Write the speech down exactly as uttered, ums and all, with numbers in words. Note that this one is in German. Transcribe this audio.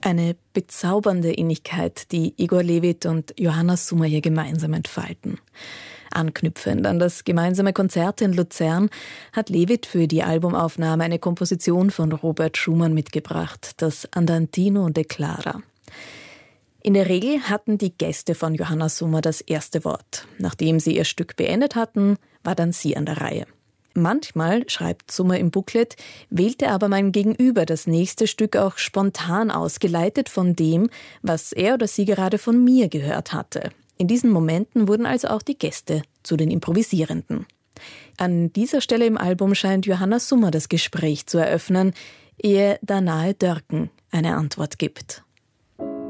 Eine bezaubernde Innigkeit, die Igor Levit und Johanna Summer hier gemeinsam entfalten. Anknüpfend an das gemeinsame Konzert in Luzern hat Levit für die Albumaufnahme eine Komposition von Robert Schumann mitgebracht, das Andantino de Clara. In der Regel hatten die Gäste von Johanna Summer das erste Wort. Nachdem sie ihr Stück beendet hatten, war dann sie an der Reihe. Manchmal, schreibt Summer im Booklet, wählte aber mein Gegenüber das nächste Stück auch spontan aus, geleitet von dem, was er oder sie gerade von mir gehört hatte. In diesen Momenten wurden also auch die Gäste zu den Improvisierenden. An dieser Stelle im Album scheint Johanna Summer das Gespräch zu eröffnen, ehe Danae Dörken eine Antwort gibt.